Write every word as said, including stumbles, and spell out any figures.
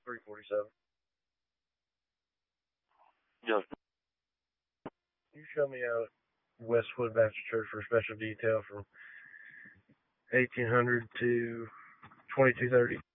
three forty-seven. Yes. You show me out Westwood Baptist Church for a special detail from eighteen hundred to twenty-two thirty.